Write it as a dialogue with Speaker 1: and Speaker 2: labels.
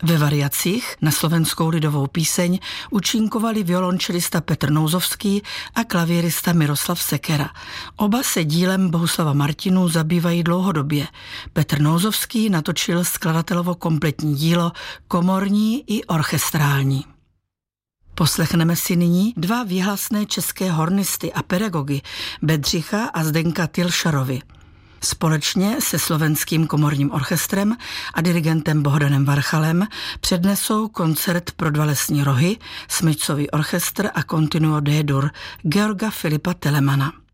Speaker 1: Ve variacích na slovenskou lidovou píseň účinkovali violončelista Petr Nouzovský a klavírista Miroslav Sekera. Oba se dílem Bohuslava Martinů zabývají dlouhodobě. Petr Nouzovský natočil skladatelovo kompletní dílo komorní i orchestrální. Poslechneme si nyní dva výhlasné české hornisty a pedagogy Bedřicha a Zdenka Tilšarovi. Společně se Slovenským komorním orchestrem a dirigentem Bohdanem Varchalem přednesou koncert pro dva lesní rohy, smyčcový orchestr a Continuo D-dur Georga Filipa Telemana.